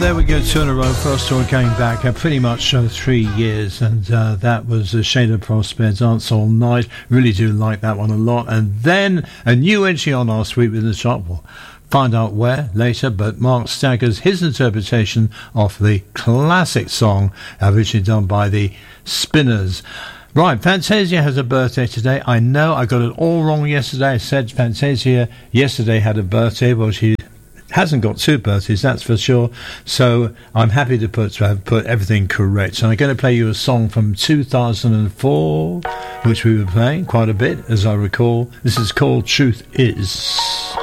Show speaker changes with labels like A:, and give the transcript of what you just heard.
A: there we go, two in a row. First tour came back pretty much 3 years, and that was Shada Prosper, Dance All Night. Really do like that one a lot. And then a new entry on our Sweep Within the Chart. We'll find out where later, but Mark Staggers, his interpretation of the classic song originally done by the Spinners. Right, Fantasia has a birthday today. I know I got it all wrong yesterday. I said Fantasia yesterday had a birthday. Well, she hasn't got two birthdays, that's for sure. So I'm happy to have put everything correct. So I'm going to play you a song from 2004, which we were playing quite a bit, as I recall. This is called Truth Is.